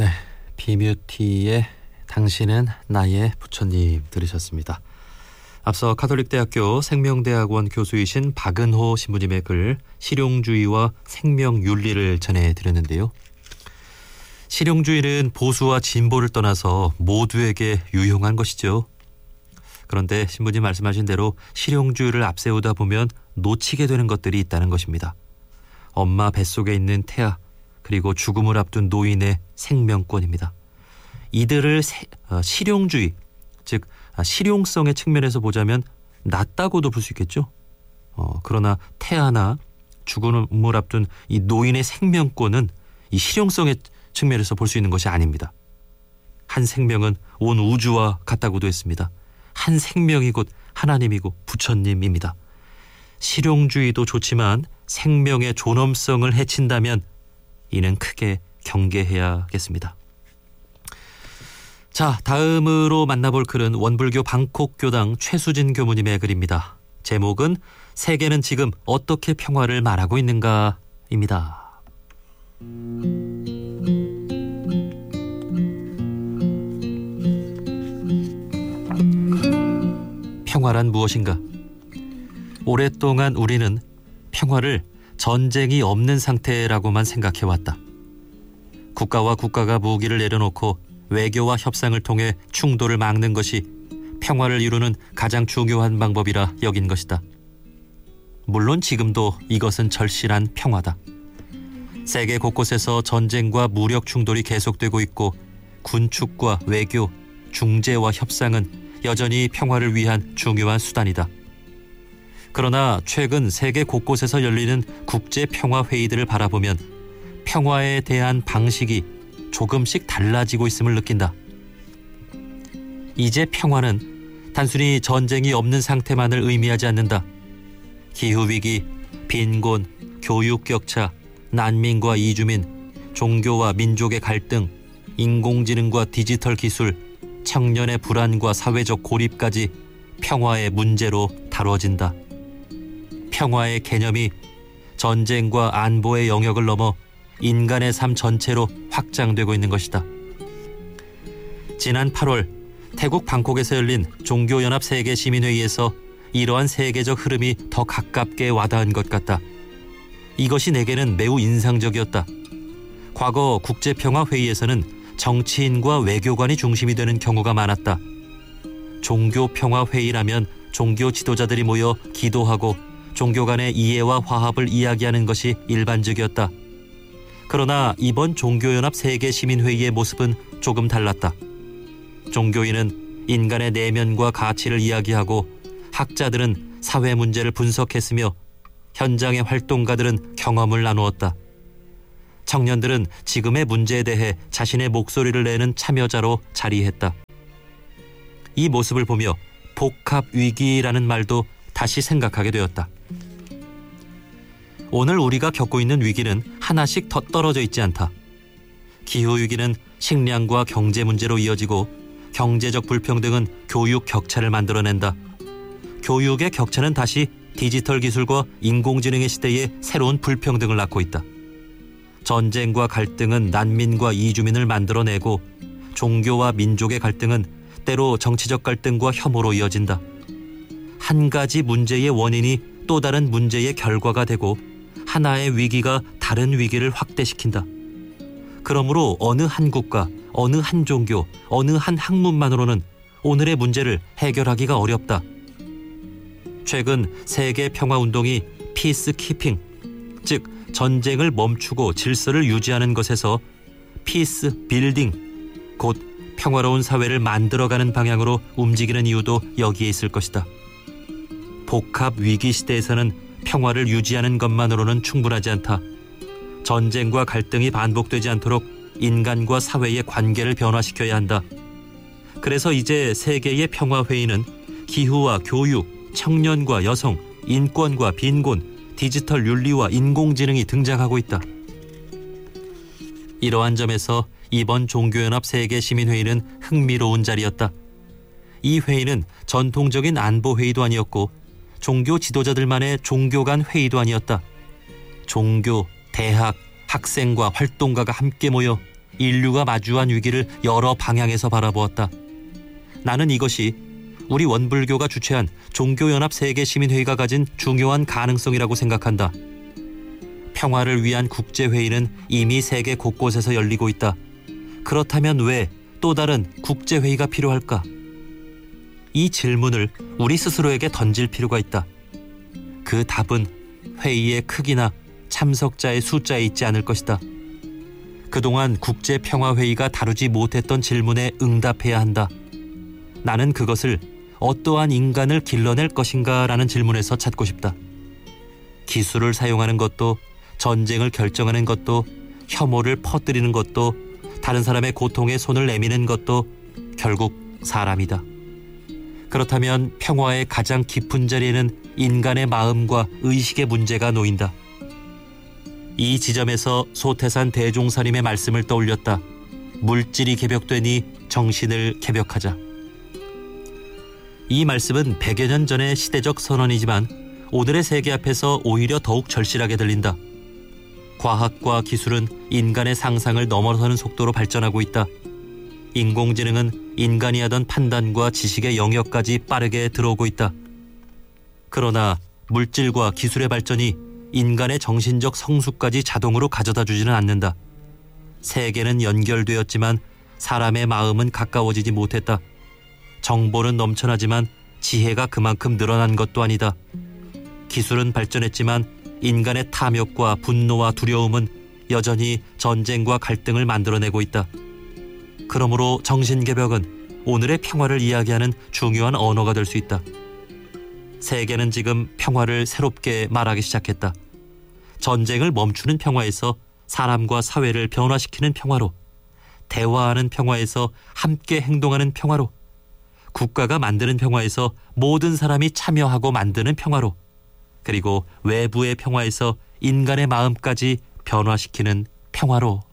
네, 비뮤티의 당신은 나의 부처님 들으셨습니다. 앞서 가톨릭대학교 생명대학원 교수이신 박은호 신부님의 글 실용주의와 생명윤리를 전해드렸는데요. 실용주의는 보수와 진보를 떠나서 모두에게 유용한 것이죠. 그런데 신부님 말씀하신 대로 실용주의를 앞세우다 보면 놓치게 되는 것들이 있다는 것입니다. 엄마 뱃속에 있는 태아, 그리고 죽음을 앞둔 노인의 생명권입니다. 이들을 실용주의, 즉 실용성의 측면에서 보자면 낫다고도 볼 수 있겠죠. 그러나 태아나 죽음을 앞둔 이 노인의 생명권은 이 실용성의 측면에서 볼 수 있는 것이 아닙니다. 한 생명은 온 우주와 같다고도 했습니다. 한 생명이 곧 하나님이고 부처님입니다. 실용주의도 좋지만 생명의 존엄성을 해친다면 이는 크게 경계해야겠습니다. 자, 다음으로 만나볼 글은 원불교 방콕 교당 최수진 교무님의 글입니다. 제목은 세계는 지금 어떻게 평화를 말하고 있는가입니다. 평화란 무엇인가? 오랫동안 우리는 평화를 전쟁이 없는 상태라고만 생각해왔다. 국가와 국가가 무기를 내려놓고 외교와 협상을 통해 충돌을 막는 것이 평화를 이루는 가장 중요한 방법이라 여긴 것이다. 물론 지금도 이것은 절실한 평화다. 세계 곳곳에서 전쟁과 무력 충돌이 계속되고 있고 군축과 외교, 중재와 협상은 여전히 평화를 위한 중요한 수단이다. 그러나 최근 세계 곳곳에서 열리는 국제평화회의들을 바라보면 평화에 대한 방식이 조금씩 달라지고 있음을 느낀다. 이제 평화는 단순히 전쟁이 없는 상태만을 의미하지 않는다. 기후위기, 빈곤, 교육격차, 난민과 이주민, 종교와 민족의 갈등, 인공지능과 디지털 기술, 청년의 불안과 사회적 고립까지 평화의 문제로 다뤄진다. 평화의 개념이 전쟁과 안보의 영역을 넘어 인간의 삶 전체로 확장되고 있는 것이다. 지난 8월 태국 방콕에서 열린 종교연합 세계시민회의에서 이러한 세계적 흐름이 더 가깝게 와닿은 것 같다. 이것이 내게는 매우 인상적이었다. 과거 국제평화회의에서는 정치인과 외교관이 중심이 되는 경우가 많았다. 종교평화회의라면 종교 지도자들이 모여 기도하고 종교 간의 이해와 화합을 이야기하는 것이 일반적이었다. 그러나 이번 종교연합 세계시민회의의 모습은 조금 달랐다. 종교인은 인간의 내면과 가치를 이야기하고 학자들은 사회 문제를 분석했으며 현장의 활동가들은 경험을 나누었다. 청년들은 지금의 문제에 대해 자신의 목소리를 내는 참여자로 자리했다. 이 모습을 보며 복합위기라는 말도 다시 생각하게 되었다. 오늘 우리가 겪고 있는 위기는 하나씩 더 떨어져 있지 않다. 기후위기는 식량과 경제 문제로 이어지고 경제적 불평등은 교육 격차를 만들어낸다. 교육의 격차는 다시 디지털 기술과 인공지능의 시대에 새로운 불평등을 낳고 있다. 전쟁과 갈등은 난민과 이주민을 만들어내고 종교와 민족의 갈등은 때로 정치적 갈등과 혐오로 이어진다. 한 가지 문제의 원인이 또 다른 문제의 결과가 되고 하나의 위기가 다른 위기를 확대시킨다. 그러므로 어느 한 국가, 어느 한 종교, 어느 한 학문만으로는 오늘의 문제를 해결하기가 어렵다. 최근 세계 평화운동이 피스키핑, 즉 전쟁을 멈추고 질서를 유지하는 것에서 피스 빌딩, 곧 평화로운 사회를 만들어가는 방향으로 움직이는 이유도 여기에 있을 것이다. 복합 위기 시대에서는 평화를 유지하는 것만으로는 충분하지 않다. 전쟁과 갈등이 반복되지 않도록 인간과 사회의 관계를 변화시켜야 한다. 그래서 이제 세계의 평화회의는 기후와 교육, 청년과 여성, 인권과 빈곤, 디지털 윤리와 인공지능이 등장하고 있다. 이러한 점에서 이번 종교연합 세계시민회의는 흥미로운 자리였다. 이 회의는 전통적인 안보회의도 아니었고 종교 지도자들만의 종교 간 회의도 아니었다. 종교, 대학, 학생과 활동가가 함께 모여 인류가 마주한 위기를 여러 방향에서 바라보았다. 나는 이것이 우리 원불교가 주최한 종교연합 세계시민회의가 가진 중요한 가능성이라고 생각한다. 평화를 위한 국제회의는 이미 세계 곳곳에서 열리고 있다. 그렇다면 왜 또 다른 국제회의가 필요할까? 이 질문을 우리 스스로에게 던질 필요가 있다. 그 답은 회의의 크기나 참석자의 숫자에 있지 않을 것이다. 그동안 국제평화회의가 다루지 못했던 질문에 응답해야 한다. 나는 그것을 어떠한 인간을 길러낼 것인가 라는 질문에서 찾고 싶다. 기술을 사용하는 것도, 전쟁을 결정하는 것도, 혐오를 퍼뜨리는 것도, 다른 사람의 고통에 손을 내미는 것도 결국 사람이다. 그렇다면 평화의 가장 깊은 자리에는 인간의 마음과 의식의 문제가 놓인다. 이 지점에서 소태산 대종사님의 말씀을 떠올렸다. 물질이 개벽되니 정신을 개벽하자. 이 말씀은 100여 년 전의 시대적 선언이지만 오늘의 세계 앞에서 오히려 더욱 절실하게 들린다. 과학과 기술은 인간의 상상을 넘어서는 속도로 발전하고 있다. 인공지능은 인간이 하던 판단과 지식의 영역까지 빠르게 들어오고 있다. 그러나 물질과 기술의 발전이 인간의 정신적 성숙까지 자동으로 가져다 주지는 않는다. 세계는 연결되었지만 사람의 마음은 가까워지지 못했다. 정보는 넘쳐나지만 지혜가 그만큼 늘어난 것도 아니다. 기술은 발전했지만 인간의 탐욕과 분노와 두려움은 여전히 전쟁과 갈등을 만들어내고 있다. 그러므로 정신개벽은 오늘의 평화를 이야기하는 중요한 언어가 될 수 있다. 세계는 지금 평화를 새롭게 말하기 시작했다. 전쟁을 멈추는 평화에서 사람과 사회를 변화시키는 평화로, 대화하는 평화에서 함께 행동하는 평화로, 국가가 만드는 평화에서 모든 사람이 참여하고 만드는 평화로, 그리고 외부의 평화에서 인간의 마음까지 변화시키는 평화로.